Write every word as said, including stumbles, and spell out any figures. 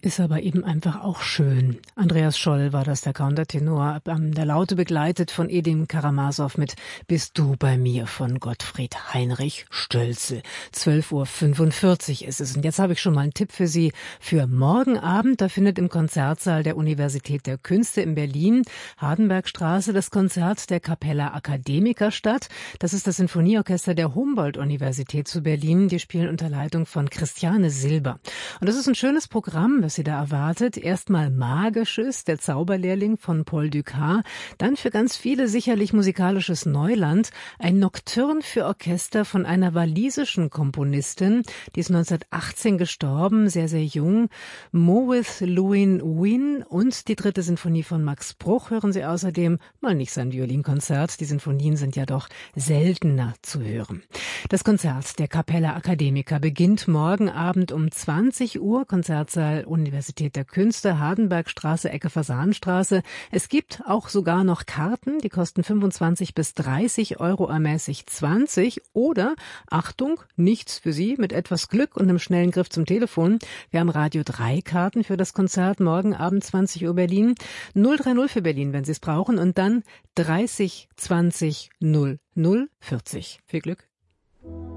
Ist aber eben einfach auch schön. Andreas Scholl war das, der Countertenor, der Laute begleitet von Edim Karamasow mit Bist du bei mir von Gottfried Heinrich Stölzel. zwölf Uhr fünfundvierzig ist es. Und jetzt habe ich schon mal einen Tipp für Sie für morgen Abend. Da findet im Konzertsaal der Universität der Künste in Berlin, Hardenbergstraße, das Konzert der Capella Academica statt. Das ist das Sinfonieorchester der Humboldt-Universität zu Berlin. Die spielen unter Leitung von Christiane Silber. Und das ist ein schönes Programm, was Sie da erwartet. Erstmal Magisches, der Zauberlehrling von Paul Dukas. Dann für ganz viele sicherlich musikalisches Neuland. Ein Nocturne für Orchester von einer walisischen Komponistin. Die ist neunzehnhundertachtzehn gestorben, sehr, sehr jung. Mowith Llewellyn Wyn und die dritte Sinfonie von Max Bruch hören Sie außerdem. Mal nicht sein Violinkonzert. Die Sinfonien sind ja doch seltener zu hören. Das Konzert der Capella Academica beginnt morgen Abend um zwanzig Uhr. Konzertsaal Universität der Künste, Hardenbergstraße, Ecke Fasanstraße. Es gibt auch sogar noch Karten, die kosten fünfundzwanzig bis dreißig Euro, ermäßigt zwanzig. Oder, Achtung, nichts für Sie, mit etwas Glück und einem schnellen Griff zum Telefon. Wir haben Radio drei Karten für das Konzert morgen Abend zwanzig Uhr Berlin. null drei null für Berlin, wenn Sie es brauchen. Und dann dreißig zwanzig null null vierzig. Viel Glück.